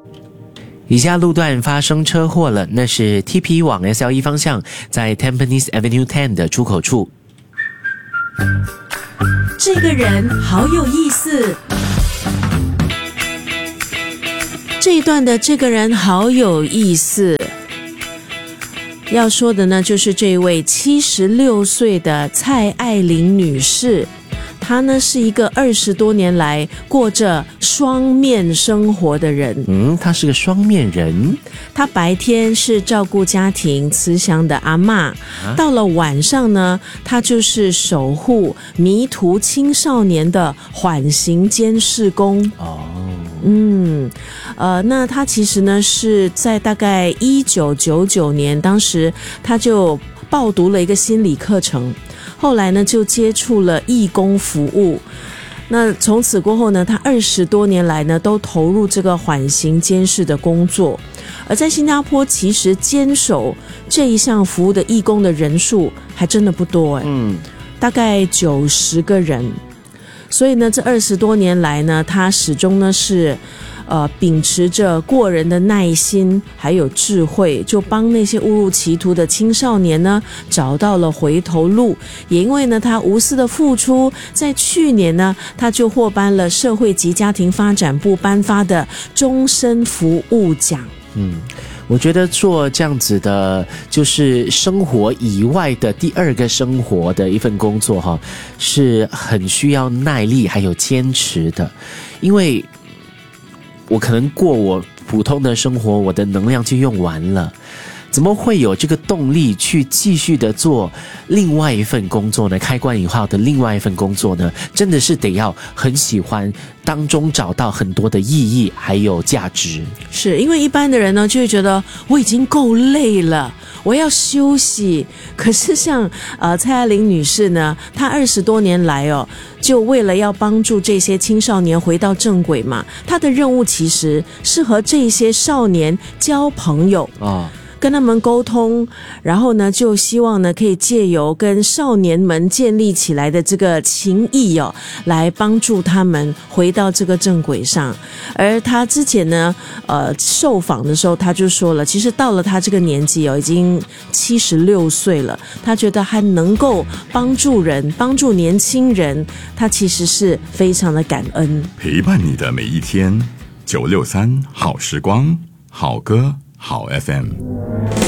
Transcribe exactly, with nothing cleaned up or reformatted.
以下路段发生车祸了，那是 T P 往 S L E 方向，在 Tampines Avenue 十的出口处。 这个人好有意思。这一段的这个人好有意思。要说的呢，就是这位七十六岁的蔡爱玲女士。她呢是一个二十多年来过着双面生活的人。 嗯，她是个双面人。 她白天是照顾家庭慈祥的阿嬷，啊、到了晚上呢，她就是守护迷途青少年的缓刑监视工。 哦， 嗯，呃，那她其实呢是在大概一九九九年，当时她就报读了一个心理课程。后来呢，就接触了义工服务。那从此过后呢，他二十多年来呢，都投入这个缓刑监视的工作。而在新加坡，其实坚守这一项服务的义工的人数还真的不多，哎，嗯，大概九十个人。所以呢，这二十多年来呢，他始终呢是。呃，秉持着过人的耐心还有智慧，就帮那些误入歧途的青少年呢找到了回头路。也因为呢他无私的付出，在去年呢他就获颁了社会及家庭发展部颁发的终身服务奖。 嗯，我觉得做这样子的就是生活以外的第二个生活的一份工作哈，是很需要耐力还有坚持的。因为我可能过我普通的生活，我的能量就用完了，怎么会有这个动力去继续的做另外一份工作呢？开关引号的另外一份工作呢，真的是得要很喜欢，当中找到很多的意义还有价值。 是因为一般的人呢就会觉得我已经够累了，我要休息。可是像呃蔡爱玲女士呢，她二十多年来哦，就为了要帮助这些青少年回到正轨嘛，她的任务其实是和这些少年交朋友啊。哦，跟他们沟通，然后呢就希望呢可以借由跟少年们建立起来的这个情谊哦，来帮助他们回到这个正轨上。而他之前呢呃受访的时候，他就说了，其实到了他这个年纪哦，已经七十六岁了，他觉得还能够帮助人，帮助年轻人，他其实是非常的感恩。 陪伴你的每一天，九六三好时光，好歌好 F M。